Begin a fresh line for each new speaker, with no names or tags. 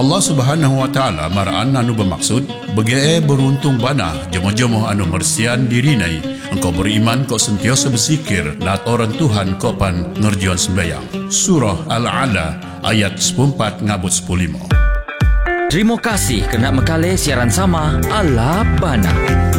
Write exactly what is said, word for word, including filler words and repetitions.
Allah Subhanahu wa taala maraan anu bermaksud begae beruntung bana jemo-jemo anu mersian dirinai engkau beriman kau sentiasa berzikir lat orang Tuhan kau pan ngerjuan sembahyang. Surah Al-Ala ayat sepuluh empat ngabut sepuluh lima.
Terima kasih kerana mekali siaran sama Ala Bana.